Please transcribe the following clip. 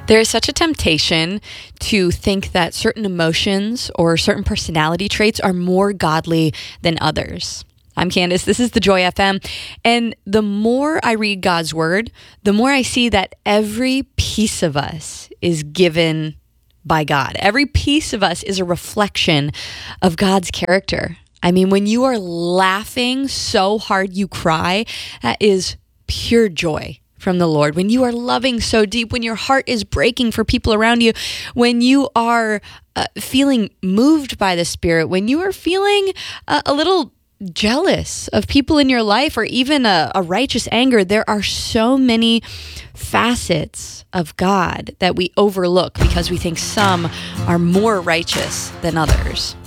There is such a temptation to think that certain emotions or certain personality traits are more godly than others. I'm Candace. This is the Joy FM. And the more I read God's word, the more I see that every piece of us is given by God. Every piece of us is a reflection of God's character. I mean, when you are laughing so hard you cry, that is pure joy from the Lord. When you are loving so deep, when your heart is breaking for people around you, when you are feeling moved by the Spirit, when you are feeling a little jealous of people in your life, or even a righteous anger, there are so many facets of God that we overlook because we think some are more righteous than others.